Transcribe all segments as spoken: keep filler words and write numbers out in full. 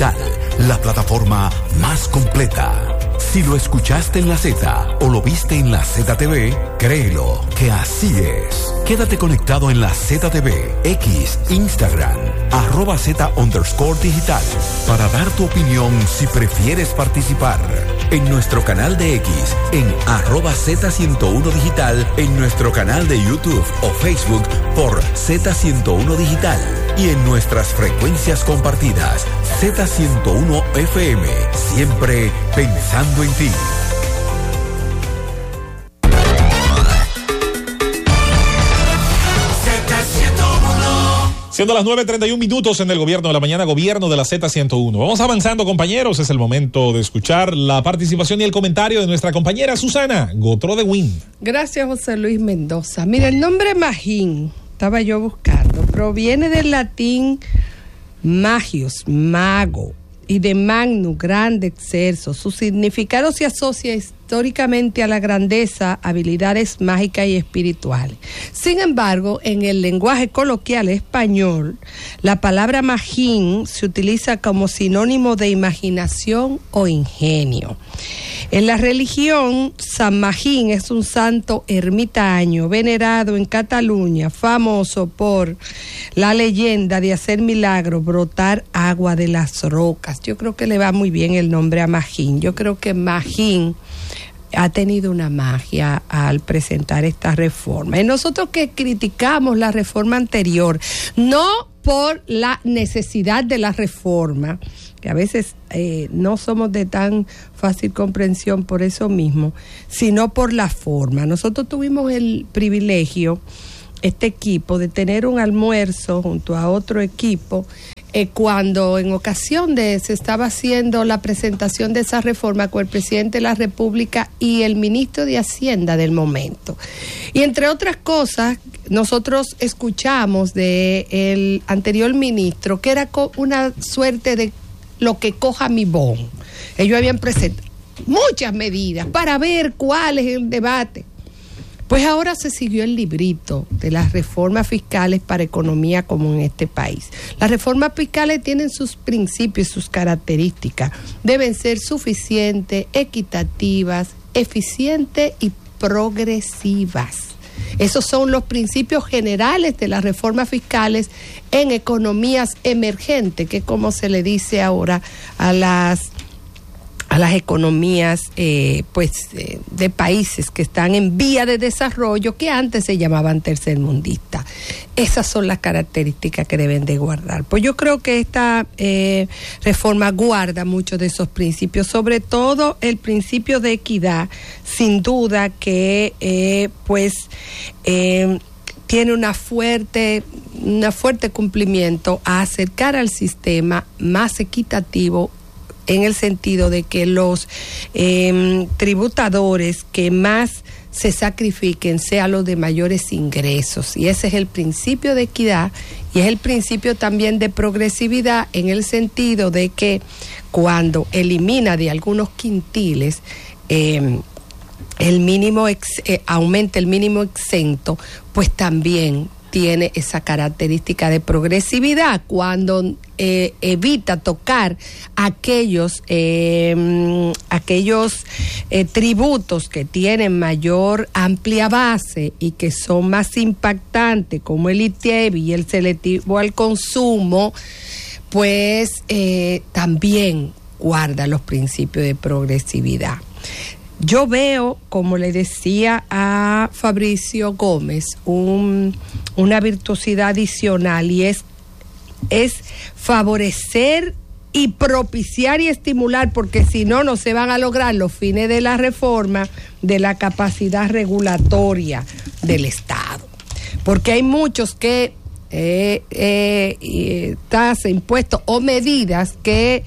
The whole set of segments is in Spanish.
Digital, la plataforma más completa. Si lo escuchaste en la Z o lo viste en la Z T V, créelo que así es. Quédate conectado en la Z T V, X, Instagram, arroba Z underscore digital, para dar tu opinión si prefieres participar. En nuestro canal de X, en arroba Z ciento uno digital, en nuestro canal de YouTube o Facebook por Z ciento uno digital y en nuestras frecuencias compartidas Z ciento uno F M, siempre pensando en ti. Siendo las nueve treinta y un minutos en el Gobierno de la Mañana, Gobierno de la Z ciento uno. Vamos avanzando, compañeros. Es el momento de escuchar la participación y el comentario de nuestra compañera Susana Gotro de Win. Gracias, José Luis Mendoza. Mira, el nombre Magín, estaba yo buscando, proviene del latín magios, mago, y de magnum, grande, excelso. Su significado se asocia históricamente a la grandeza, habilidades mágicas y espirituales. Sin embargo, en el lenguaje coloquial español, la palabra magín se utiliza como sinónimo de imaginación o ingenio. En la religión, San Magín es un santo ermitaño venerado en Cataluña, famoso por la leyenda de hacer milagros, brotar agua de las rocas. Yo creo que le va muy bien el nombre a Magín. Yo creo que Magín ha tenido una magia al presentar esta reforma. Y nosotros que criticamos la reforma anterior, no por la necesidad de la reforma, que a veces eh, no somos de tan fácil comprensión por eso mismo, sino por la forma. Nosotros tuvimos el privilegio, este equipo, de tener un almuerzo junto a otro equipo, eh, cuando en ocasión de se estaba haciendo la presentación de esa reforma con el presidente de la República y el ministro de Hacienda del momento. Y entre otras cosas, nosotros escuchamos del anterior ministro que era una suerte de lo que coja mi bon. Ellos habían presentado muchas medidas para ver cuál es el debate. Pues ahora se siguió el librito de las reformas fiscales para economía común en este país. Las reformas fiscales tienen sus principios, sus características. Deben ser suficientes, equitativas, eficientes y progresivas. Esos son los principios generales de las reformas fiscales en economías emergentes, que es como se le dice ahora a las a las economías eh, pues eh, de países que están en vía de desarrollo, que antes se llamaban tercermundistas. Esas son las características que deben de guardar. Pues yo creo que esta eh, reforma guarda muchos de esos principios, sobre todo el principio de equidad, sin duda que eh, pues eh, tiene una fuerte, una fuerte cumplimiento a acercar al sistema más equitativo, en el sentido de que los eh, tributadores que más se sacrifiquen sean los de mayores ingresos. Y ese es el principio de equidad y es el principio también de progresividad, en el sentido de que cuando elimina de algunos quintiles eh, el mínimo ex, eh, aumenta el mínimo exento, pues también tiene esa característica de progresividad cuando eh, evita tocar aquellos eh, aquellos eh, tributos que tienen mayor amplia base y que son más impactantes, como el I T E B y el selectivo al consumo, pues eh, también guarda los principios de progresividad. Yo veo, como le decía a Fabricio Gómez, un, una virtuosidad adicional, y es, es favorecer y propiciar y estimular, porque si no, no se van a lograr los fines de la reforma, de la capacidad regulatoria del Estado. Porque hay muchos que eh, eh, eh, tasas, impuestos o medidas que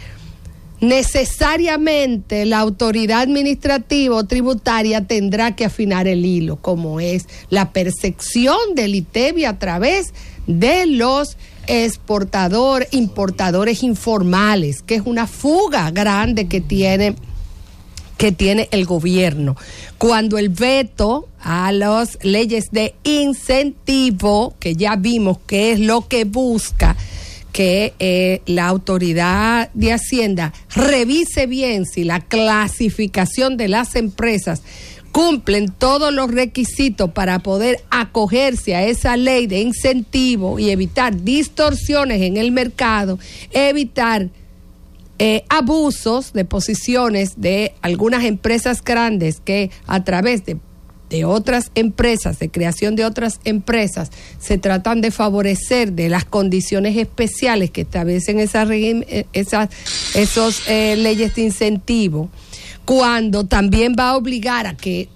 necesariamente la autoridad administrativa o tributaria tendrá que afinar el hilo, como es la percepción del I T E B a través de los exportadores, importadores informales, que es una fuga grande que tiene que tiene el gobierno. Cuando el veto a las leyes de incentivo, que ya vimos que es lo que busca, que eh, la autoridad de Hacienda revise bien si la clasificación de las empresas cumplen todos los requisitos para poder acogerse a esa ley de incentivo y evitar distorsiones en el mercado, evitar eh, abusos de posiciones de algunas empresas grandes que a través de de otras empresas, de creación de otras empresas, se tratan de favorecer de las condiciones especiales que establecen esas, esas esos eh, leyes de incentivo, cuando también va a obligar a que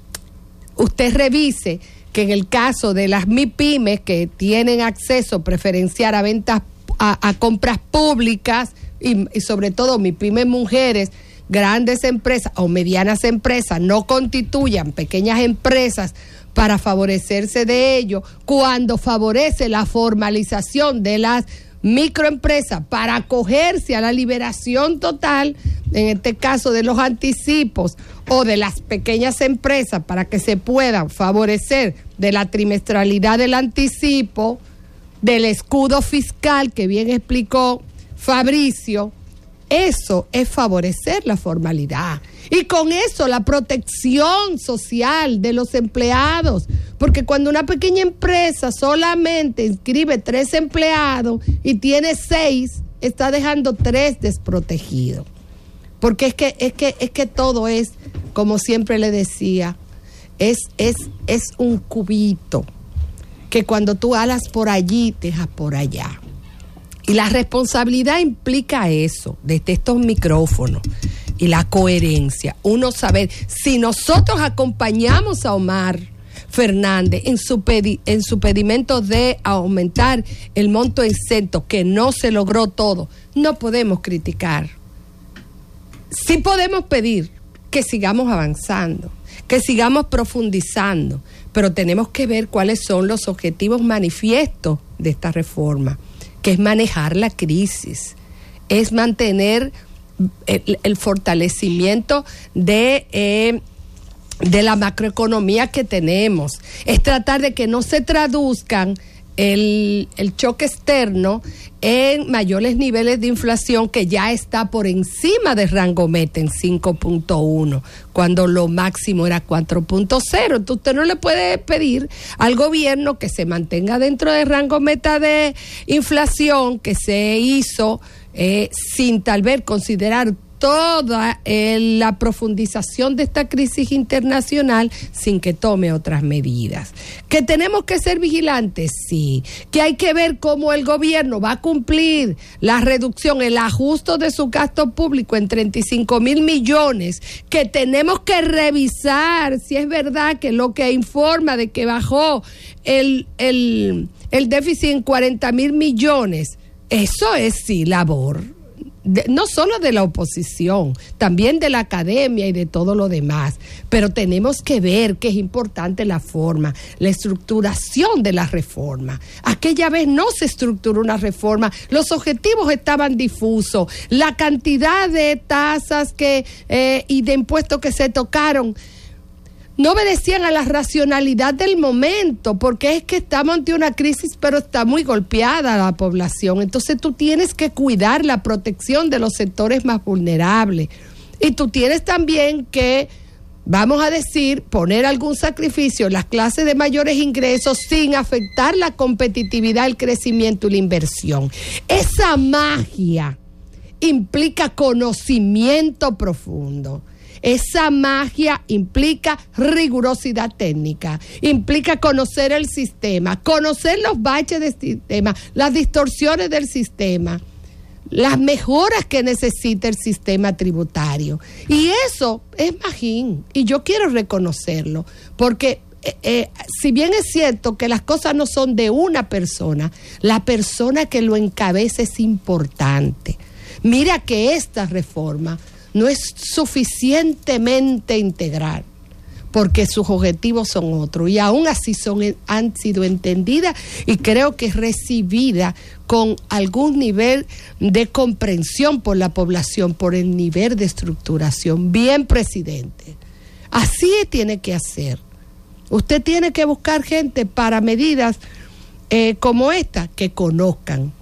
usted revise que en el caso de las MIPYMES que tienen acceso preferencial a ventas, a, a compras públicas y, y sobre todo MIPYMES mujeres, grandes empresas o medianas empresas no constituyan pequeñas empresas para favorecerse de ello, cuando favorece la formalización de las microempresas para acogerse a la liberación total, en este caso de los anticipos o de las pequeñas empresas para que se puedan favorecer de la trimestralidad del anticipo, del escudo fiscal que bien explicó Fabricio. Eso es favorecer la formalidad y con eso la protección social de los empleados, porque cuando una pequeña empresa solamente inscribe tres empleados y tiene seis, está dejando tres desprotegidos, porque es que es que es que todo es, como siempre le decía, es es es un cubito que cuando tú alas por allí dejas por allá. Y la responsabilidad implica eso, desde estos micrófonos, y la coherencia. Uno saber, si nosotros acompañamos a Omar Fernández en su, pedi, en su pedimento de aumentar el monto exento, que no se logró todo, no podemos criticar. Sí podemos pedir que sigamos avanzando, que sigamos profundizando, pero tenemos que ver cuáles son los objetivos manifiestos de esta reforma, que es manejar la crisis, es mantener el, el fortalecimiento de, eh, de la macroeconomía que tenemos, es tratar de que no se traduzcan el, el choque externo en mayores niveles de inflación, que ya está por encima de rango meta en cinco punto uno, cuando lo máximo era cuatro punto cero. Entonces usted no le puede pedir al gobierno que se mantenga dentro del rango meta de inflación que se hizo eh, sin tal vez considerar toda eh, la profundización de esta crisis internacional, sin que tome otras medidas. ¿Que tenemos que ser vigilantes? Sí. ¿Que hay que ver cómo el gobierno va a cumplir la reducción, el ajuste de su gasto público en treinta y cinco mil millones? ¿Que tenemos que revisar si es verdad que lo que informa de que bajó el, el, el déficit en cuarenta mil millones? Eso es sí labor. De, no solo de la oposición, también de la academia y de todo lo demás, pero tenemos que ver que es importante la forma, la estructuración de la reforma. Aquella vez no se estructuró una reforma, los objetivos estaban difusos, la cantidad de tasas que eh, y de impuestos que se tocaron no obedecían a la racionalidad del momento, porque es que estamos ante una crisis, pero está muy golpeada la población. Entonces tú tienes que cuidar la protección de los sectores más vulnerables. Y tú tienes también que, vamos a decir, poner algún sacrificio en las clases de mayores ingresos sin afectar la competitividad, el crecimiento y la inversión. Esa magia implica conocimiento profundo. Esa magia implica rigurosidad técnica, implica conocer el sistema, conocer los baches del sistema, las distorsiones del sistema, las mejoras que necesita el sistema tributario. Y eso es magín, y yo quiero reconocerlo, porque eh, eh, si bien es cierto que las cosas no son de una persona, la persona que lo encabeza es importante. Mira que esta reforma no es suficientemente integral, porque sus objetivos son otros, y aún así son, han sido entendidas y creo que recibida con algún nivel de comprensión por la población, por el nivel de estructuración. Bien, presidente, así tiene que hacer. Usted tiene que buscar gente para medidas eh, como esta, que conozcan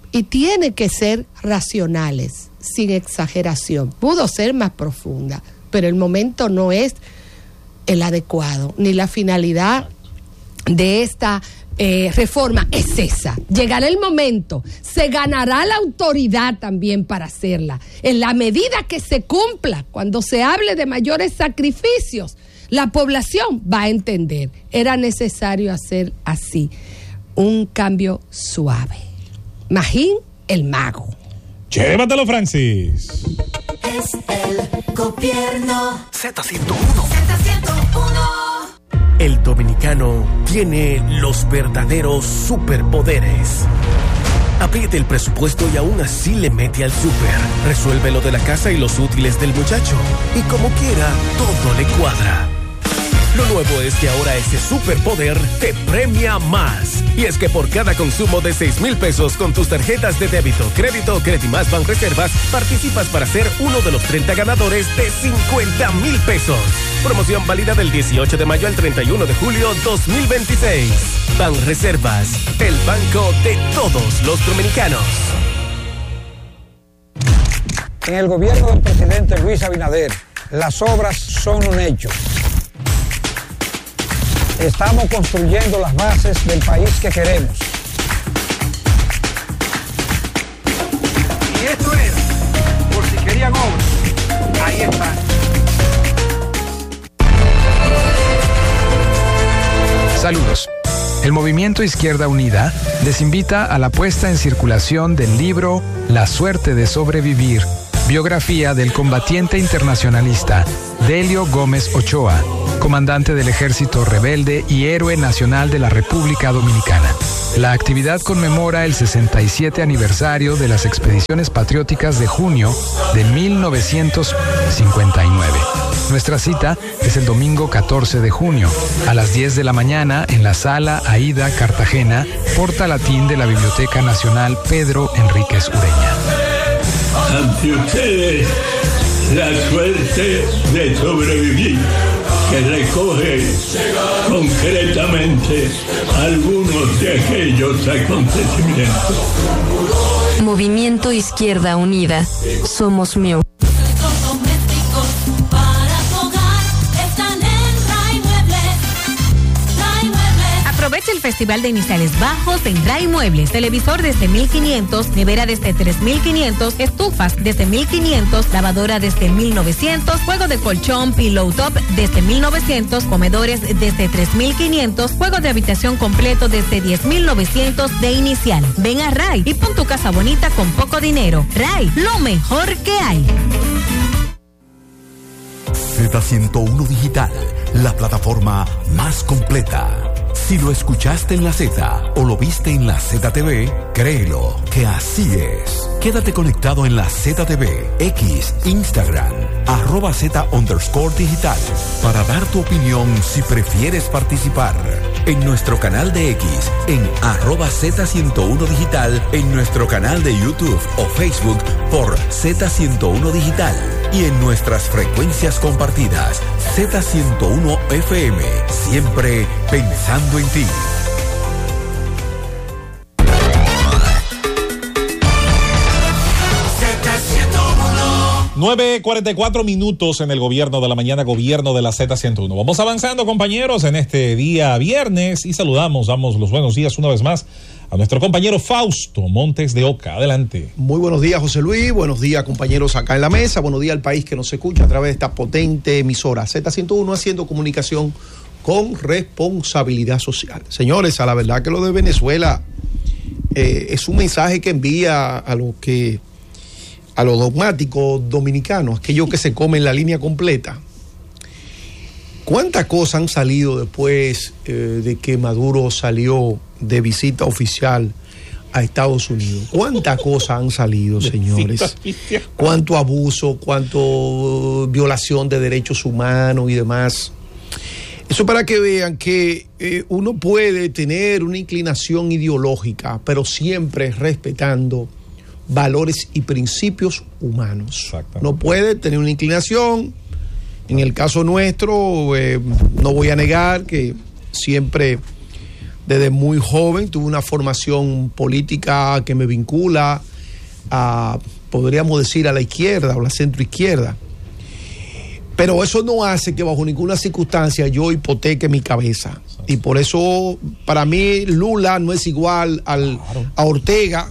y tiene que ser racionales, sin exageración. Pudo ser más profunda, pero el momento no es el adecuado, ni la finalidad de esta eh, reforma es esa. Llegará el momento, se ganará la autoridad también para hacerla. En la medida que se cumpla, cuando se hable de mayores sacrificios, la población va a entender. Era necesario hacer así, un cambio suave. Magín, el mago. Llévatelo, Francis. Es el gobierno. Z ciento uno. Z ciento uno. El dominicano tiene los verdaderos superpoderes. Apriete el presupuesto y aún así le mete al súper. Resuelve lo de la casa y los útiles del muchacho. Y como quiera, todo le cuadra. Lo nuevo es que ahora ese superpoder te premia más. Y es que por cada consumo de seis mil pesos con tus tarjetas de débito, crédito o Credimás Banreservas, participas para ser uno de los treinta ganadores de cincuenta mil pesos. Promoción válida del dieciocho de mayo al treinta y uno de julio dos mil veintiséis. Banreservas, el banco de todos los dominicanos. En el gobierno del presidente Luis Abinader, las obras son un hecho. Estamos construyendo las bases del país que queremos. Y esto era, por si querían obras, ahí está. Saludos. El Movimiento Izquierda Unida les invita a la puesta en circulación del libro La suerte de sobrevivir, biografía del combatiente internacionalista Delio Gómez Ochoa, comandante del Ejército Rebelde y héroe nacional de la República Dominicana. La actividad conmemora el sesenta y siete aniversario de las expediciones patrióticas de junio de mil novecientos cincuenta y nueve. Nuestra cita es el domingo catorce de junio, a las diez de la mañana, en la Sala Aida Cartagena, Porta Latín de la Biblioteca Nacional Pedro Enríquez Ureña. Ante ustedes, la suerte de sobrevivir, que recoge concretamente algunos de aquellos acontecimientos. Movimiento Izquierda Unida. Somos mío. Aprovecha el Festival de Iniciales Bajos en Ray Muebles. Televisor desde mil quinientos, nevera desde tres mil quinientos, estufas desde mil quinientos, lavadora desde mil novecientos, juego de colchón, pillow top desde mil novecientos, comedores desde tres mil quinientos, juego de habitación completo desde diez mil novecientos de inicial. Ven a Ray y pon tu casa bonita con poco dinero. Ray, lo mejor que hay. Z ciento uno Digital, la plataforma más completa. Si lo escuchaste en la Z o lo viste en la Z T V, créelo que así es. Quédate conectado en la Z T V, X, Instagram, arroba Z underscore digital, para dar tu opinión si prefieres participar. En nuestro canal de X, en arroba Z ciento uno Digital, en nuestro canal de YouTube o Facebook por Z ciento uno Digital y en nuestras frecuencias compartidas, Z ciento uno F M, siempre pensando en ti. nueve cuarenta y cuatro minutos en el gobierno de la mañana, gobierno de la Z ciento uno. Vamos avanzando, compañeros, en este día viernes y saludamos, damos los buenos días una vez más a nuestro compañero Fausto Montes de Oca. Adelante. Muy buenos días, José Luis. Buenos días, compañeros acá en la mesa. Buenos días al país que nos escucha a través de esta potente emisora Z ciento uno, haciendo comunicación con responsabilidad social. Señores, a la verdad que lo de Venezuela eh, es un mensaje que envía a lo que a los dogmáticos dominicanos, aquellos que se comen la línea completa. ¿Cuántas cosas han salido después eh, de que Maduro salió de visita oficial a Estados Unidos? ¿Cuántas cosas han salido, señores? ¿Cuánto abuso, cuánto violación de derechos humanos y demás? Eso para que vean que eh, uno puede tener una inclinación ideológica, pero siempre respetando valores y principios humanos. No puede tener una inclinación. En el caso nuestro, eh, no voy a negar que siempre Desde muy joven tuve una formación política que me vincula a, podríamos decir, a la izquierda o la centroizquierda. Pero eso no hace que bajo ninguna circunstancia yo hipoteque mi cabeza. Y por eso, para mí, Lula no es igual al, claro. a Ortega.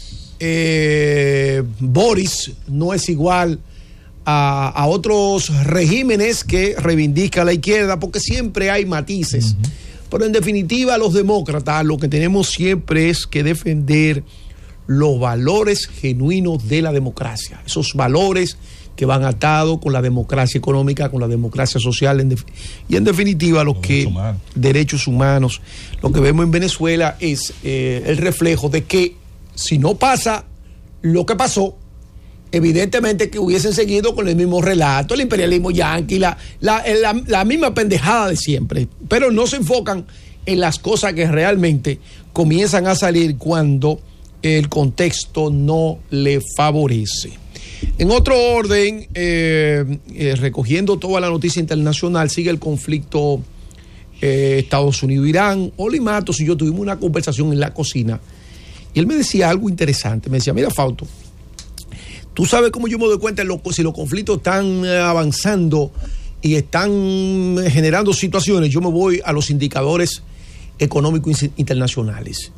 Eh, Boris no es igual a, a otros regímenes que reivindica la izquierda, porque siempre hay matices. Uh-huh. Pero en definitiva, los demócratas lo que tenemos siempre es que defender los valores genuinos de la democracia. Esos valores que van atados con la democracia económica, con la democracia social, en def- y en definitiva los, los que derechos humanos. derechos humanos. Lo que vemos en Venezuela es eh, el reflejo de que si no pasa lo que pasó, evidentemente que hubiesen seguido con el mismo relato, el imperialismo yanqui, la, la, la, la misma pendejada de siempre, pero no se enfocan en las cosas que realmente comienzan a salir cuando el contexto no le favorece. En otro orden, eh, eh, recogiendo toda la noticia internacional, sigue el conflicto eh, Estados Unidos-Irán. Oli Matos y yo tuvimos una conversación en la cocina y él me decía algo interesante. Me decía, mira, Fausto, tú sabes cómo yo me doy cuenta de lo, si los conflictos están avanzando y están generando situaciones. Yo me voy a los indicadores económicos internacionales.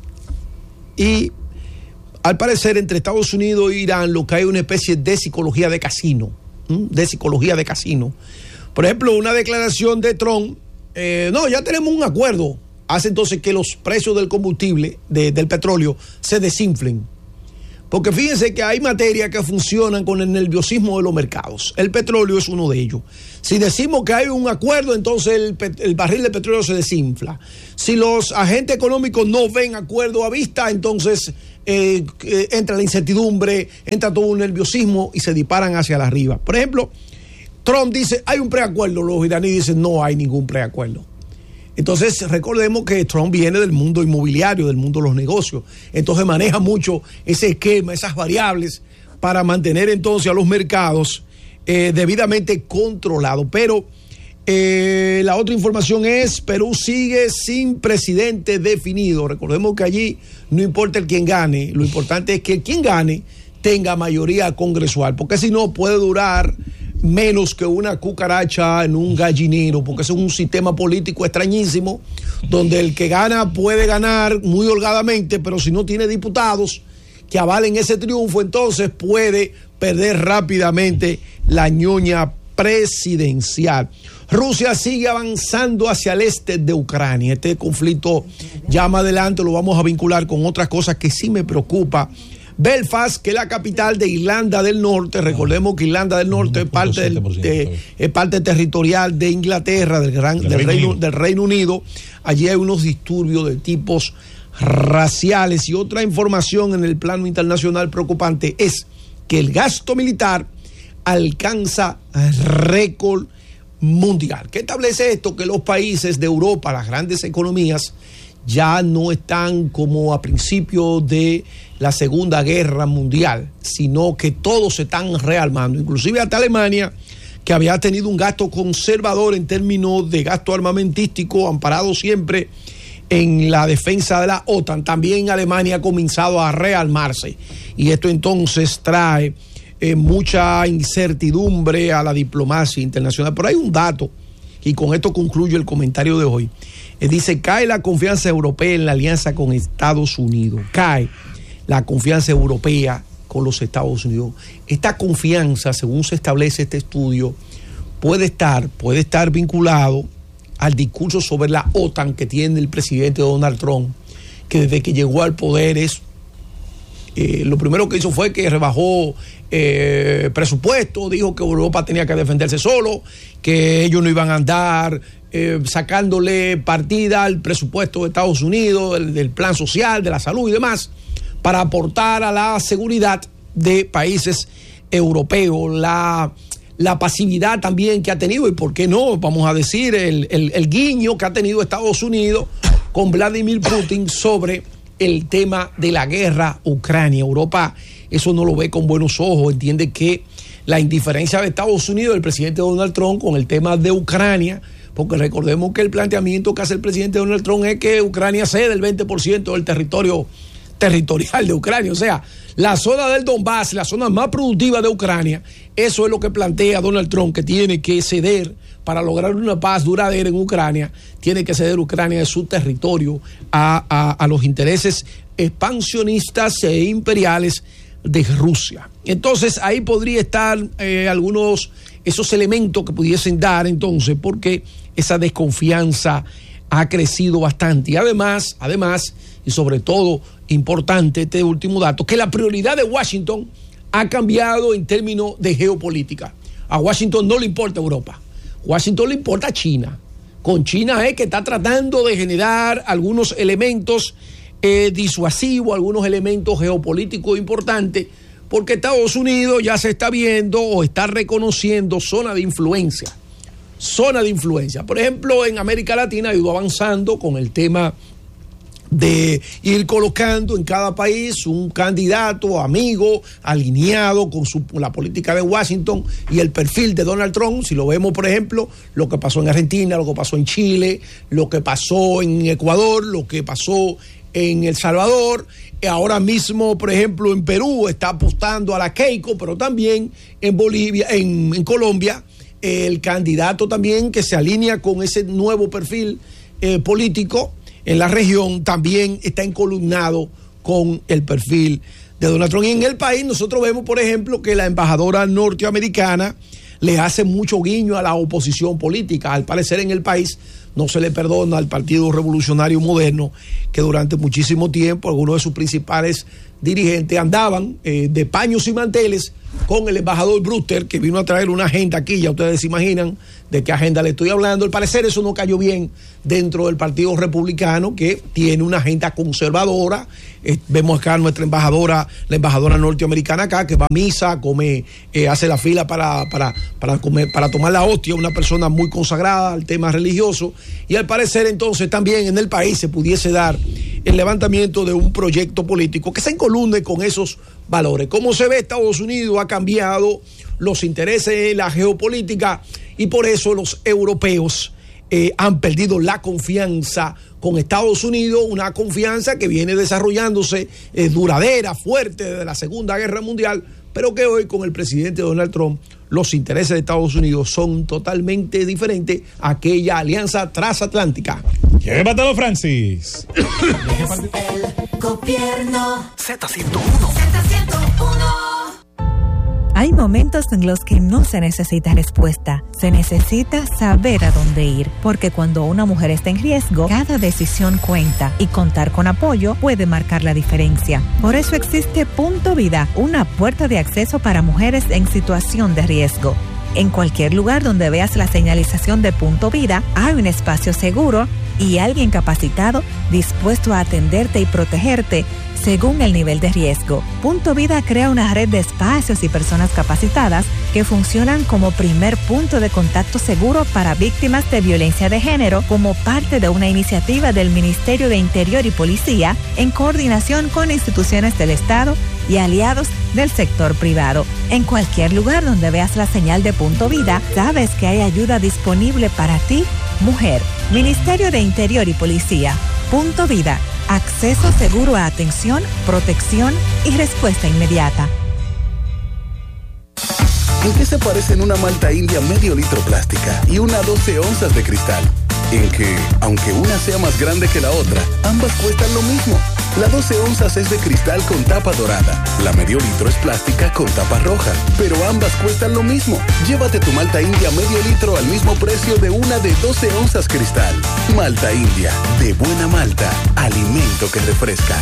Y al parecer, entre Estados Unidos e Irán, lo que hay es una especie de psicología de casino, ¿m? de psicología de casino. Por ejemplo, una declaración de Trump, eh, no, ya tenemos un acuerdo, hace entonces que los precios del combustible, de, del petróleo, se desinflen. Porque fíjense que hay materias que funcionan con el nerviosismo de los mercados. El petróleo es uno de ellos. Si decimos que hay un acuerdo, entonces el, el barril de petróleo se desinfla. Si los agentes económicos no ven acuerdo a vista, entonces eh, eh, entra la incertidumbre, entra todo un nerviosismo y se disparan hacia la arriba. Por ejemplo, Trump dice, hay un preacuerdo. Los iraníes dicen, no hay ningún preacuerdo. Entonces, recordemos que Trump viene del mundo inmobiliario, del mundo de los negocios. Entonces, maneja mucho ese esquema, esas variables, para mantener entonces a los mercados eh, debidamente controlados. Pero eh, la otra información es, Perú sigue sin presidente definido. Recordemos que allí no importa el quien gane, lo importante es que quien gane tenga mayoría congresual, porque si no puede durar menos que una cucaracha en un gallinero, porque ese es un sistema político extrañísimo, donde el que gana puede ganar muy holgadamente, pero si no tiene diputados que avalen ese triunfo, entonces puede perder rápidamente la ñoña presidencial. Rusia sigue avanzando hacia el este de Ucrania. Este conflicto ya más adelante lo vamos a vincular con otras cosas que sí me preocupa. Belfast, que es la capital de Irlanda del Norte, recordemos que Irlanda del Norte es parte, del, de, es parte territorial de Inglaterra, del, gran, del, del, Reino, del Reino Unido. Allí hay unos disturbios de tipos raciales. Y otra información en el plano internacional preocupante es que el gasto militar alcanza récord mundial. ¿Qué establece esto? Que los países de Europa, las grandes economías, ya no están como a principio de la Segunda Guerra Mundial, sino que todos se están rearmando, inclusive hasta Alemania, que había tenido un gasto conservador en términos de gasto armamentístico, amparado siempre en la defensa de la OTAN. También Alemania ha comenzado a rearmarse, y esto entonces trae eh, mucha incertidumbre a la diplomacia internacional. Pero hay un dato, y con esto concluyo el comentario de hoy. Eh, dice, cae la confianza europea en la alianza con Estados Unidos. Cae la confianza europea con los Estados Unidos. Esta confianza, según se establece este estudio, puede estar, puede estar vinculado al discurso sobre la OTAN que tiene el presidente Donald Trump, que desde que llegó al poder es eh, lo primero que hizo fue que rebajó eh, presupuesto, dijo que Europa tenía que defenderse solo, que ellos no iban a andar eh, sacándole partida al presupuesto de Estados Unidos, del, del plan social, de la salud y demás, para aportar a la seguridad de países europeos. La, la pasividad también que ha tenido, y por qué no, vamos a decir, el, el, el guiño que ha tenido Estados Unidos con Vladimir Putin sobre el tema de la guerra Ucrania. Europa eso no lo ve con buenos ojos, entiende que la indiferencia de Estados Unidos, del presidente Donald Trump, con el tema de Ucrania, porque recordemos que el planteamiento que hace el presidente Donald Trump es que Ucrania cede el veinte por ciento del territorio territorial de Ucrania, o sea, la zona del Donbass, la zona más productiva de Ucrania, eso es lo que plantea Donald Trump, que tiene que ceder para lograr una paz duradera en Ucrania, tiene que ceder Ucrania de su territorio a, a, a los intereses expansionistas e imperiales de Rusia. Entonces ahí podría estar eh, algunos, esos elementos que pudiesen dar entonces, porque esa desconfianza ha crecido bastante. Y además, además, y sobre todo importante este último dato, que la prioridad de Washington ha cambiado en términos de geopolítica. A Washington no le importa Europa, Washington le importa a China. Con China es que está tratando de generar algunos elementos eh, disuasivos, algunos elementos geopolíticos importantes, porque Estados Unidos ya se está viendo o está reconociendo zona de influencia. Zona de influencia. Por ejemplo, en América Latina ha ido avanzando con el tema de ir colocando en cada país un candidato amigo, alineado con, su, con la política de Washington y el perfil de Donald Trump. Si lo vemos, por ejemplo, lo que pasó en Argentina, lo que pasó en Chile, lo que pasó en Ecuador, lo que pasó en El Salvador, ahora mismo, por ejemplo, en Perú está apostando a la Keiko, pero también en Bolivia, en, en Colombia, el candidato también que se alinea con ese nuevo perfil eh, político en la región también está encolumnado con el perfil de Donald Trump. Y en el país nosotros vemos, por ejemplo, que la embajadora norteamericana le hace mucho guiño a la oposición política. Al parecer en el país no se le perdona al Partido Revolucionario Moderno que durante muchísimo tiempo algunos de sus principales dirigentes andaban eh, de paños y manteles con el embajador Brewster, que vino a traer una agenda aquí. Ya ustedes se imaginan de qué agenda le estoy hablando. Al parecer eso no cayó bien dentro del Partido Republicano, que tiene una agenda conservadora. Eh, vemos acá a nuestra embajadora, la embajadora norteamericana acá, que va a misa, come, eh, hace la fila para, para, para, comer, para tomar la hostia, una persona muy consagrada al tema religioso. Y al parecer entonces también en el país se pudiese dar el levantamiento de un proyecto político que se encolumne con esos valores. Como se ve, Estados Unidos ha cambiado los intereses en la geopolítica y por eso los europeos eh, han perdido la confianza con Estados Unidos, una confianza que viene desarrollándose eh, duradera, fuerte desde la Segunda Guerra Mundial, pero que hoy con el presidente Donald Trump los intereses de Estados Unidos son totalmente diferentes a aquella alianza transatlántica. Llévatelo, Francis. El gobierno. Z ciento uno. Z ciento uno. Hay momentos en los que no se necesita respuesta, se necesita saber a dónde ir, porque cuando una mujer está en riesgo, cada decisión cuenta y contar con apoyo puede marcar la diferencia. Por eso existe Punto Vida, una puerta de acceso para mujeres en situación de riesgo. En cualquier lugar donde veas la señalización de Punto Vida, hay un espacio seguro y alguien capacitado dispuesto a atenderte y protegerte según el nivel de riesgo. Punto Vida crea una red de espacios y personas capacitadas que funcionan como primer punto de contacto seguro para víctimas de violencia de género como parte de una iniciativa del Ministerio de Interior y Policía en coordinación con instituciones del Estado y aliados del sector privado. En cualquier lugar donde veas la señal de Punto Vida, sabes que hay ayuda disponible para ti, mujer. Ministerio de Interior y Policía. Punto Vida. Acceso seguro a atención, protección y respuesta inmediata. ¿En qué se parecen una malta india medio litro plástica y una doce onzas de cristal? En que, aunque una sea más grande que la otra, ambas cuestan lo mismo. La doce onzas es de cristal con tapa dorada. La medio litro es plástica con tapa roja. Pero ambas cuestan lo mismo. Llévate tu malta india medio litro al mismo precio de una de doce onzas cristal. Malta India, de buena malta, alimento que refresca.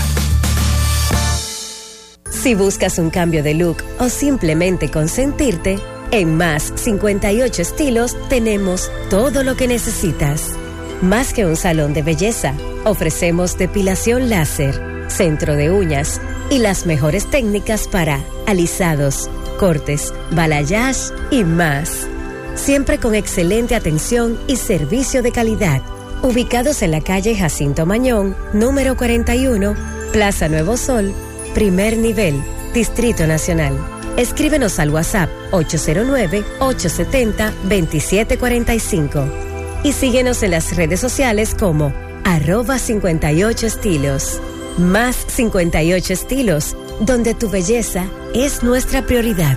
Si buscas un cambio de look o simplemente consentirte, en Más cincuenta y ocho Estilos tenemos todo lo que necesitas. Más que un salón de belleza, ofrecemos depilación láser, centro de uñas y las mejores técnicas para alisados, cortes, balayage y más. Siempre con excelente atención y servicio de calidad. Ubicados en la calle Jacinto Mañón, número cuarenta y uno, Plaza Nuevo Sol, primer nivel, Distrito Nacional. Escríbenos al WhatsApp ocho cero nueve, ocho siete cero, dos siete cuatro cinco. y síguenos en las redes sociales como arroba cincuenta y ocho estilos. Más cincuenta y ocho estilos, donde tu belleza es nuestra prioridad.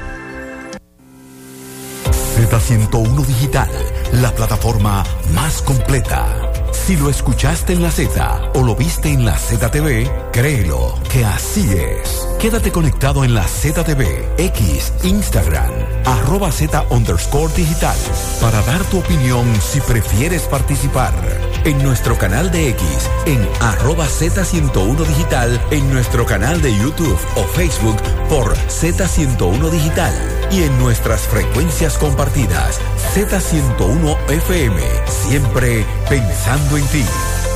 Z ciento uno Digital, la plataforma más completa. Si lo escuchaste en la Z o lo viste en la Z T V, créelo que así es. Quédate conectado en la Z T V, X, Instagram, arroba Z underscore digital, para dar tu opinión si prefieres participar. En nuestro canal de X, en arroba Z ciento uno Digital, en nuestro canal de YouTube o Facebook por Z ciento uno Digital y en nuestras frecuencias compartidas, Z ciento uno F M, siempre pensando en ti.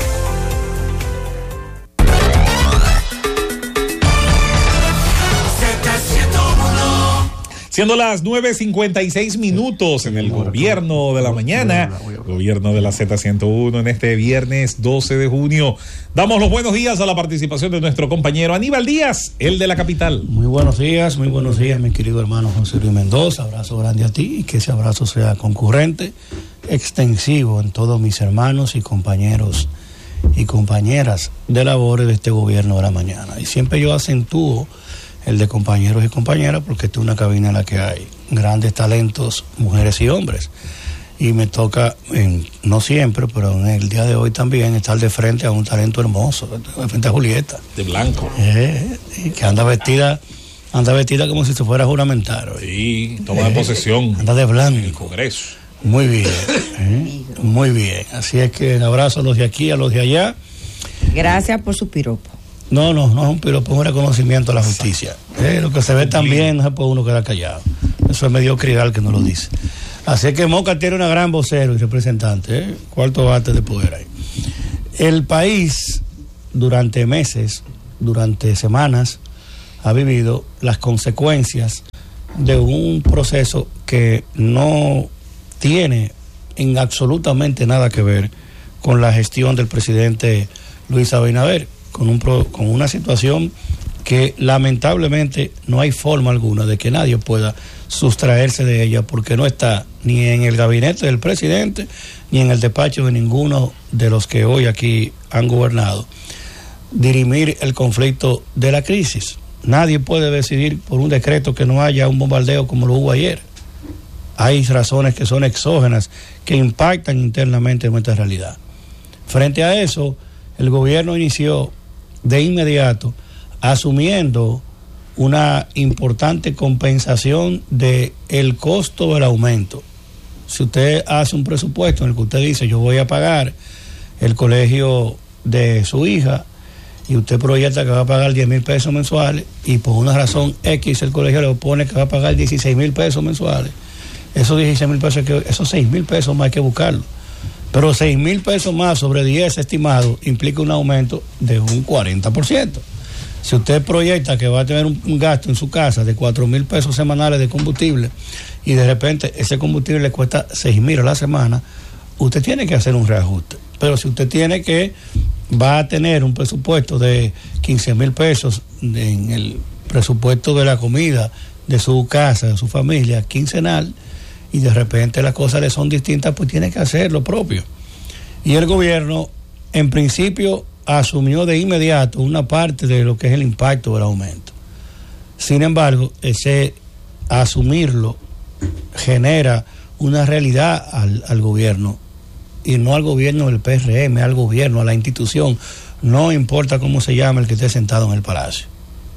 Siendo las nueve cincuenta y seis minutos en el gobierno de la mañana, gobierno de la Z ciento uno en este viernes doce de junio. Damos los buenos días a la participación de nuestro compañero Aníbal Díaz, el de la capital. Muy buenos días, muy buenos días, mi querido hermano José Luis Mendoza. Abrazo grande a ti y que ese abrazo sea concurrente, extensivo en todos mis hermanos y compañeros y compañeras de labores de este gobierno de la mañana. Y siempre yo acentúo el de compañeros y compañeras, porque esta es una cabina en la que hay grandes talentos, mujeres y hombres. Y me toca, en, no siempre, pero en el día de hoy también, estar de frente a un talento hermoso, de frente a Julieta. De blanco. Eh, que anda vestida, anda vestida como si se fuera a juramentar. Sí, toma de eh, posesión. Anda de blanco. En el Congreso. Muy bien, eh, muy bien. Así es que un abrazo a los de aquí, a los de allá. Gracias por su piropo. No, no, no es un piropo, es un reconocimiento a la justicia. Eh, lo que se ve tan bien no se puede uno quedar callado. Eso es mediocridad que no lo dice. Así que Moca tiene una gran vocero y representante, eh, cuarto bate de poder ahí. El país durante meses, durante semanas, ha vivido las consecuencias de un proceso que no tiene en absolutamente nada que ver con la gestión del presidente Luis Abinader. Con, un pro, con una situación que lamentablemente no hay forma alguna de que nadie pueda sustraerse de ella, porque no está ni en el gabinete del presidente ni en el despacho de ninguno de los que hoy aquí han gobernado dirimir el conflicto de la crisis. Nadie puede decidir por un decreto que no haya un bombardeo como lo hubo ayer. Hay razones que son exógenas que impactan internamente en nuestra realidad. Frente a eso, el gobierno inició de inmediato asumiendo una importante compensación de el costo del aumento. Si usted hace un presupuesto en el que usted dice yo voy a pagar el colegio de su hija y usted proyecta que va a pagar diez mil pesos mensuales y por una razón X el colegio le pone que va a pagar dieciséis mil pesos mensuales, esos dieciséis mil pesos, que, esos seis mil pesos más hay que buscarlo. Pero seis mil pesos más sobre diez estimados implica un aumento de un cuarenta por ciento. Si usted proyecta que va a tener un, un gasto en su casa de cuatro mil pesos semanales de combustible y de repente ese combustible le cuesta seis mil a la semana, usted tiene que hacer un reajuste. Pero si usted tiene que, va a tener un presupuesto de quince mil pesos en el presupuesto de la comida de su casa, de su familia, quincenal, y de repente las cosas le son distintas, pues tiene que hacer lo propio. Y el gobierno, en principio, asumió de inmediato una parte de lo que es el impacto del aumento. Sin embargo, ese asumirlo genera una realidad al, al gobierno, y no al gobierno del P R M, al gobierno, a la institución, no importa cómo se llama el que esté sentado en el palacio.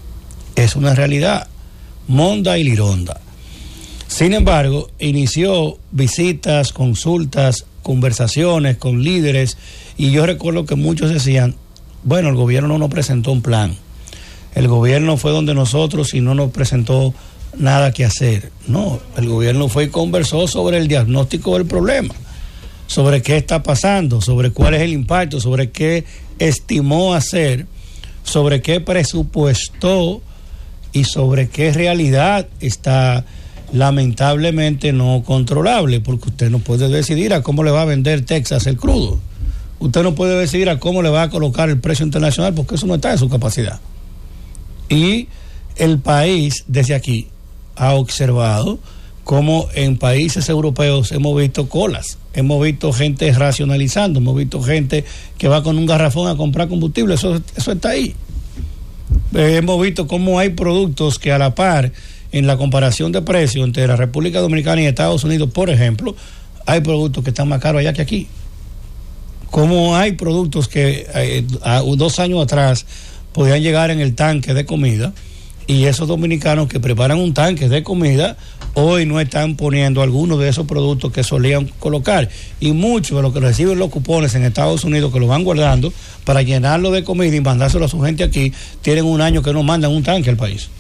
Es una realidad, monda y lironda. Sin embargo, inició visitas, consultas, conversaciones con líderes, y yo recuerdo que muchos decían, bueno, el gobierno no nos presentó un plan, el gobierno fue donde nosotros y no nos presentó nada que hacer. No, el gobierno fue y conversó sobre el diagnóstico del problema, sobre qué está pasando, sobre cuál es el impacto, sobre qué estimó hacer, sobre qué presupuestó y sobre qué realidad está lamentablemente no controlable, porque usted no puede decidir a cómo le va a vender Texas el crudo, usted no puede decidir a cómo le va a colocar el precio internacional, porque eso no está en su capacidad. Y el país desde aquí ha observado como en países europeos hemos visto colas, hemos visto gente racionalizando, hemos visto gente que va con un garrafón a comprar combustible, eso, eso está ahí. Eh, hemos visto cómo hay productos que a la par, en la comparación de precios entre la República Dominicana y Estados Unidos, por ejemplo, hay productos que están más caros allá que aquí. Como hay productos que eh, a, dos años atrás podían llegar en el tanque de comida, y esos dominicanos que preparan un tanque de comida hoy no están poniendo algunos de esos productos que solían colocar, y muchos de los que reciben los cupones en Estados Unidos, que lo van guardando para llenarlo de comida y mandárselo a su gente aquí, tienen un año que no mandan un tanque al país.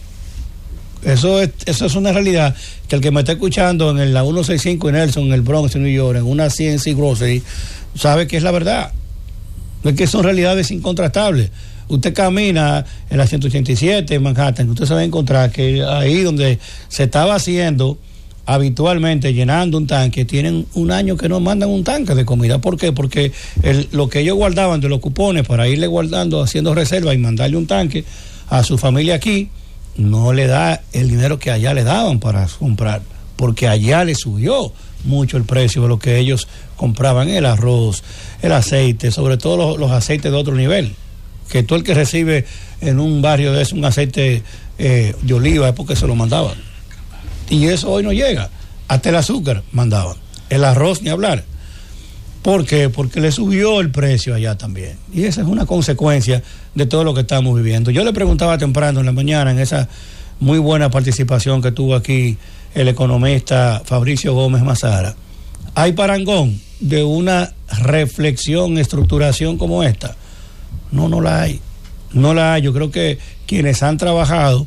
Eso es, eso es una realidad que el que me está escuchando en el, la ciento sesenta y cinco en Nelson, en el Bronx, en New York, en una C N C Grocery, sabe que es la verdad. Es que son realidades incontrastables. Usted camina en la ciento ochenta y siete en Manhattan, usted se va a encontrar que ahí donde se estaba haciendo habitualmente, llenando un tanque, tienen un año que no mandan un tanque de comida. ¿Por qué? Porque el, lo que ellos guardaban de los cupones para irle guardando, haciendo reserva y mandarle un tanque a su familia aquí, no le da el dinero que allá le daban para comprar, porque allá le subió mucho el precio de lo que ellos compraban, el arroz, el aceite, sobre todo los, los aceites de otro nivel, que todo el que recibe en un barrio de eso un aceite eh, de oliva es porque se lo mandaban, y eso hoy no llega. Hasta el azúcar mandaban, el arroz ni hablar. ¿Por qué? Porque le subió el precio allá también, y esa es una consecuencia de todo lo que estamos viviendo. Yo le preguntaba temprano en la mañana, en esa muy buena participación que tuvo aquí el economista Fabricio Gómez Mazara, ¿hay parangón de una reflexión, estructuración como esta? No, no la hay, no la hay. Yo creo que quienes han trabajado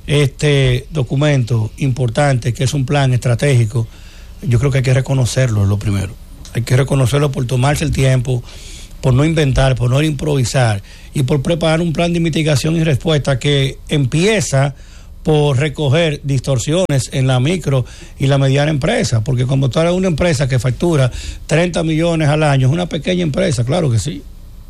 este documento importante, que es un plan estratégico, yo creo que hay que reconocerlo, lo primero. Hay que reconocerlo por tomarse el tiempo, por no inventar, por no improvisar y por preparar un plan de mitigación y respuesta que empieza por recoger distorsiones en la micro y la mediana empresa, porque como tú eres una empresa que factura treinta millones al año, es una pequeña empresa, claro que sí.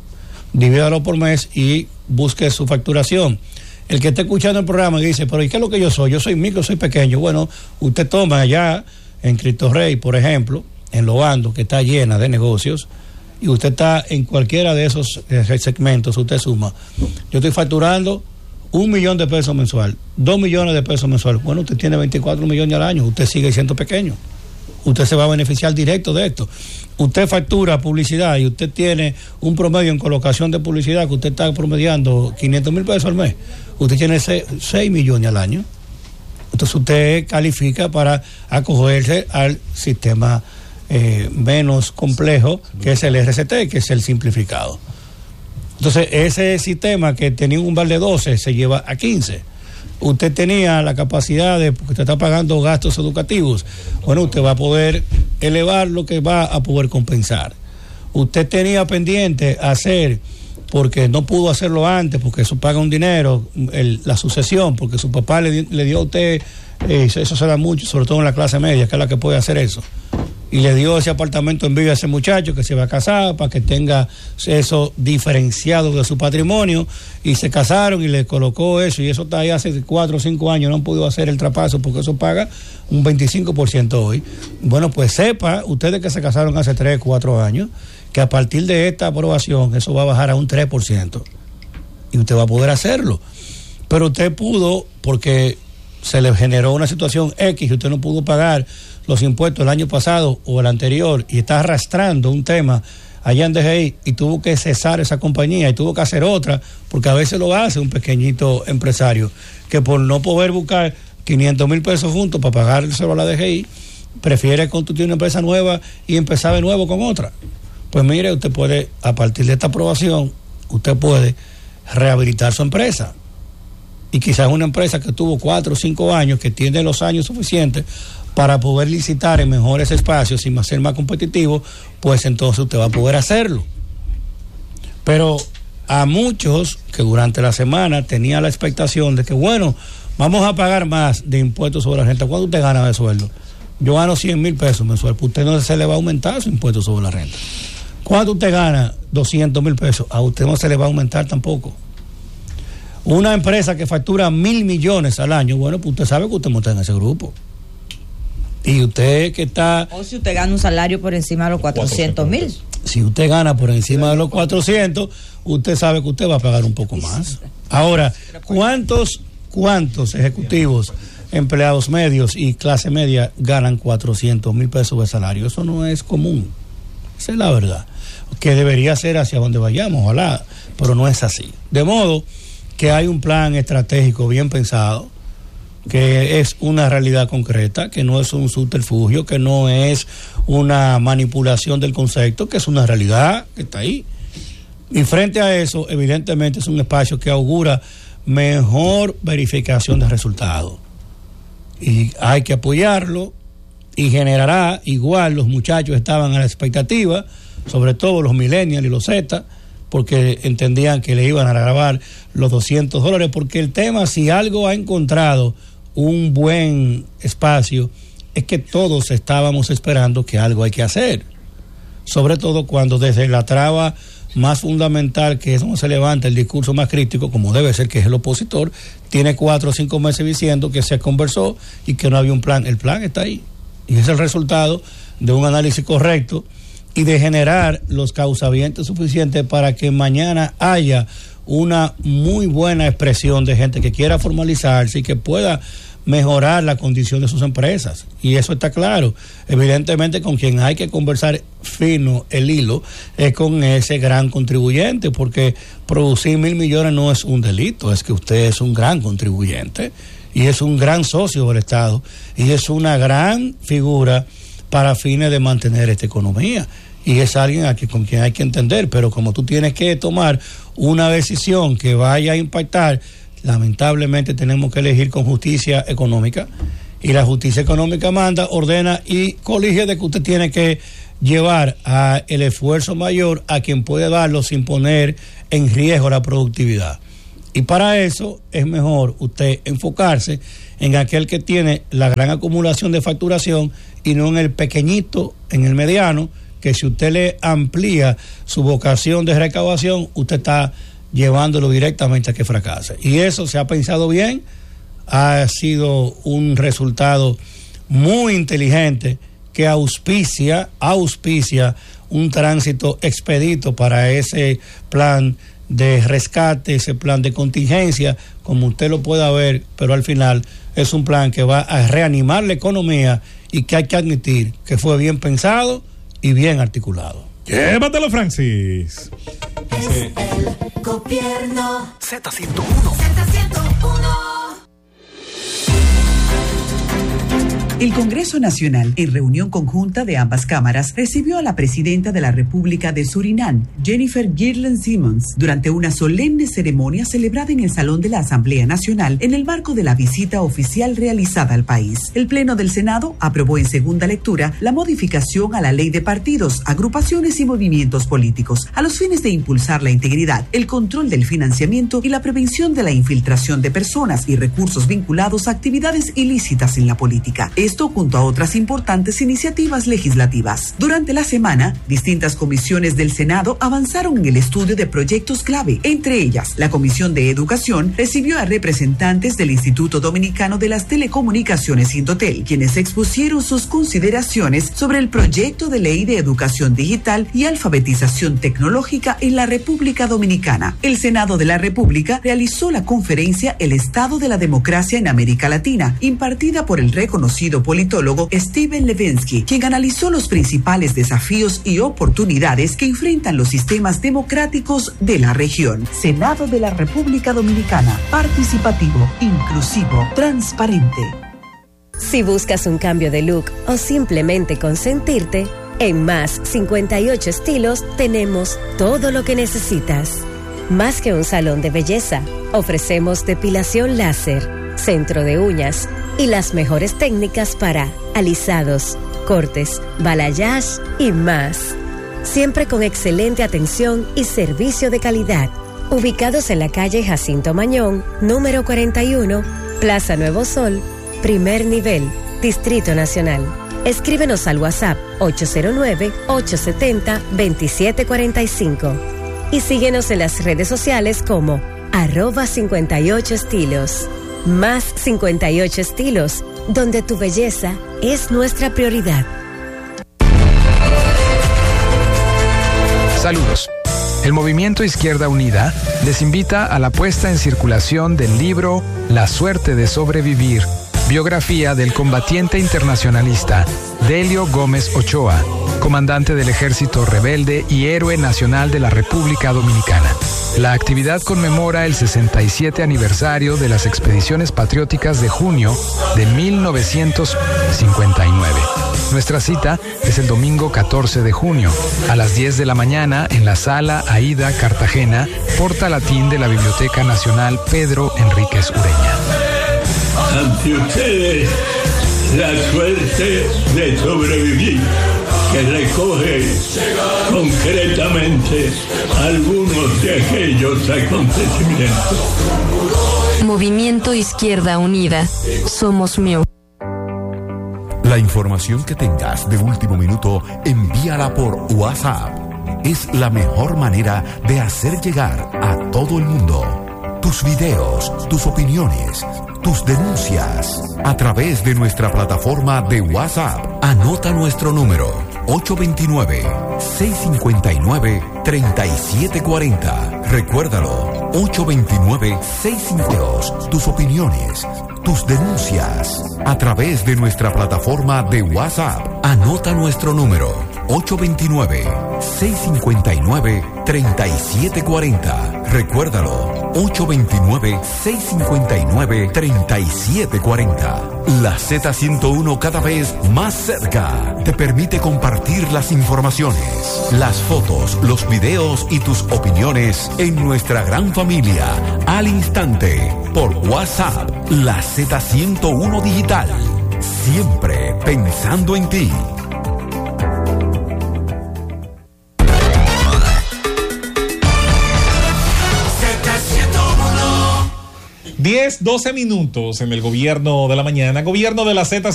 Divídalo por mes y busque su facturación. El que esté escuchando el programa y dice, pero ¿y qué es lo que yo soy? Yo soy micro, soy pequeño. Bueno, usted toma allá en Cristo Rey, por ejemplo, en Lobando, que está llena de negocios, y usted está en cualquiera de esos eh, segmentos, usted suma. Yo estoy facturando un millón de pesos mensual, dos millones de pesos mensual. Bueno, usted tiene veinticuatro millones al año, usted sigue siendo pequeño. Usted se va a beneficiar directo de esto. Usted factura publicidad y usted tiene un promedio en colocación de publicidad que usted está promediando quinientos mil pesos al mes. Usted tiene seis millones al año. Entonces usted califica para acogerse al sistema eh, menos complejo, que es el R C T, que es el simplificado. Entonces ese sistema que tenía un umbral de doce se lleva a quince. Usted tenía la capacidad de, porque usted está pagando gastos educativos, bueno, usted va a poder elevar lo que va a poder compensar. Usted tenía pendiente hacer, porque no pudo hacerlo antes, porque eso paga un dinero, el, la sucesión, porque su papá le, le dio a usted, eh, eso se da mucho, sobre todo en la clase media, que es la que puede hacer eso. Y le dio ese apartamento en vivo a ese muchacho que se va a casar para que tenga eso diferenciado de su patrimonio, y se casaron y le colocó eso, y eso está ahí hace cuatro o cinco años, no han podido hacer el trapazo porque eso paga un veinticinco por ciento hoy. Bueno, pues sepa, ustedes que se casaron hace tres, cuatro años, que a partir de esta aprobación eso va a bajar a un tres por ciento y usted va a poder hacerlo. Pero usted pudo, porque se le generó una situación X y usted no pudo pagar los impuestos el año pasado o el anterior y está arrastrando un tema allá en D G I y tuvo que cesar esa compañía y tuvo que hacer otra, porque a veces lo hace un pequeñito empresario que por no poder buscar quinientos mil pesos juntos para pagárselo a la D G I, prefiere constituir una empresa nueva y empezar de nuevo con otra. Pues mire, usted puede, a partir de esta aprobación, usted puede rehabilitar su empresa. Y quizás una empresa que tuvo cuatro o cinco años, que tiene los años suficientes para poder licitar en mejores espacios y ser más competitivo, pues entonces usted va a poder hacerlo. Pero a muchos que durante la semana tenían la expectación de que, bueno, vamos a pagar más de impuestos sobre la renta. ¿Cuánto usted gana de sueldo? Yo gano cien mil pesos mensual, pues usted no se le va a aumentar su impuesto sobre la renta. ¿Cuánto usted gana? doscientos mil pesos, a usted no se le va a aumentar tampoco. Una empresa que factura mil millones al año, bueno, pues usted sabe que usted no está en ese grupo. Y usted que está... O si usted gana un salario por encima de los cuatrocientos mil. Si usted gana por encima de los cuatrocientos, usted sabe que usted va a pagar un poco más. Ahora, ¿cuántos, cuántos ejecutivos, empleados medios y clase media ganan cuatrocientos mil pesos de salario? Eso no es común. Esa es la verdad. Que debería ser hacia donde vayamos, ojalá, pero no es así. De modo que hay un plan estratégico bien pensado, que es una realidad concreta, que no es un subterfugio, que no es una manipulación del concepto, que es una realidad que está ahí. Y frente a eso, evidentemente es un espacio que augura mejor verificación de resultados. Y hay que apoyarlo y generará, igual los muchachos estaban a la expectativa, sobre todo los millennials y los Z, porque entendían que le iban a grabar los doscientos dólares, porque el tema, si algo ha encontrado un buen espacio, es que todos estábamos esperando que algo hay que hacer, sobre todo cuando desde la traba más fundamental, que es donde se levanta el discurso más crítico, como debe ser, que es el opositor, tiene cuatro o cinco meses diciendo que se conversó y que no había un plan. El plan está ahí y es el resultado de un análisis correcto y de generar los causamientos suficientes para que mañana haya una muy buena expresión de gente que quiera formalizarse y que pueda mejorar la condición de sus empresas. Y eso está claro. Evidentemente, con quien hay que conversar fino el hilo es con ese gran contribuyente, porque producir mil millones no es un delito, es que usted es un gran contribuyente y es un gran socio del Estado y es una gran figura para fines de mantener esta economía. Y es alguien a que, con quien hay que entender, pero como tú tienes que tomar una decisión que vaya a impactar, lamentablemente tenemos que elegir con justicia económica, y la justicia económica manda, ordena y colige de que usted tiene que llevar a el esfuerzo mayor a quien puede darlo sin poner en riesgo la productividad. Y para eso es mejor usted enfocarse en aquel que tiene la gran acumulación de facturación y no en el pequeñito, en el mediano, que si usted le amplía su vocación de recaudación, usted está llevándolo directamente a que fracase. Y eso se ha pensado bien, ha sido un resultado muy inteligente que auspicia, auspicia un tránsito expedito para ese plan de rescate, ese plan de contingencia, como usted lo pueda ver, pero al final es un plan que va a reanimar la economía y que hay que admitir que fue bien pensado y bien articulado. Llévatelo, Francis. Es el gobierno. Z ciento uno. Z ciento uno. El Congreso Nacional, en reunión conjunta de ambas cámaras, recibió a la presidenta de la República de Surinam, Jennifer Girland Simmons, durante una solemne ceremonia celebrada en el Salón de la Asamblea Nacional en el marco de la visita oficial realizada al país. El Pleno del Senado aprobó en segunda lectura la modificación a la Ley de Partidos, Agrupaciones y Movimientos Políticos, a los fines de impulsar la integridad, el control del financiamiento y la prevención de la infiltración de personas y recursos vinculados a actividades ilícitas en la política. Esto junto a otras importantes iniciativas legislativas. Durante la semana, distintas comisiones del Senado avanzaron en el estudio de proyectos clave. Entre ellas, la Comisión de Educación recibió a representantes del Instituto Dominicano de las Telecomunicaciones Indotel, quienes expusieron sus consideraciones sobre el proyecto de ley de educación digital y alfabetización tecnológica en la República Dominicana. El Senado de la República realizó la conferencia El Estado de la Democracia en América Latina, impartida por el reconocido politólogo Steven Levinsky, quien analizó los principales desafíos y oportunidades que enfrentan los sistemas democráticos de la región. Senado de la República Dominicana, participativo, inclusivo, transparente. Si buscas un cambio de look o simplemente consentirte, en Más cincuenta y ocho Estilos tenemos todo lo que necesitas. Más que un salón de belleza, ofrecemos depilación láser, centro de uñas y las mejores técnicas para alisados, cortes, balayage y más. Siempre con excelente atención y servicio de calidad. Ubicados en la calle Jacinto Mañón, número cuarenta y uno, Plaza Nuevo Sol, primer nivel, Distrito Nacional. Escríbenos al WhatsApp ocho cero nueve, ocho siete cero, dos siete cuatro cinco y síguenos en las redes sociales como arroba cincuenta y ocho estilos. Más cincuenta y ocho Estilos, donde tu belleza es nuestra prioridad. Saludos. El Movimiento Izquierda Unida les invita a la puesta en circulación del libro La suerte de sobrevivir, biografía del combatiente internacionalista Delio Gómez Ochoa, comandante del Ejército Rebelde y héroe nacional de la República Dominicana. La actividad conmemora el sesenta y siete aniversario de las expediciones patrióticas de junio de mil novecientos cincuenta y nueve. Nuestra cita es el domingo catorce de junio, a las diez de la mañana, en la Sala Aida Cartagena, Porta Latín de la Biblioteca Nacional Pedro Enríquez Ureña. Ante ustedes, la suerte de sobrevivir, que recoge concretamente algunos de aquellos acontecimientos. Movimiento Izquierda Unida. Somos M I U. La información que tengas de último minuto, envíala por WhatsApp. Es la mejor manera de hacer llegar a todo el mundo tus videos, tus opiniones, tus denuncias a través de nuestra plataforma de WhatsApp. Anota nuestro número ocho dos nueve, seis cinco nueve, tres siete cuatro cero. Recuérdalo, ocho dos nueve, seis cinco nueve. Tus opiniones, tus denuncias a través de nuestra plataforma de WhatsApp. Anota nuestro número ocho dos nueve, seis cinco nueve, tres siete cuatro cero. Recuérdalo, ocho dos nueve, seis cinco nueve, tres siete cuatro cero. La Z ciento uno, cada vez más cerca, te permite compartir las informaciones, las fotos, los videos y tus opiniones en nuestra gran familia al instante por WhatsApp. La Z ciento uno Digital, siempre pensando en ti. diez, doce minutos en el gobierno de la mañana. Gobierno de la Z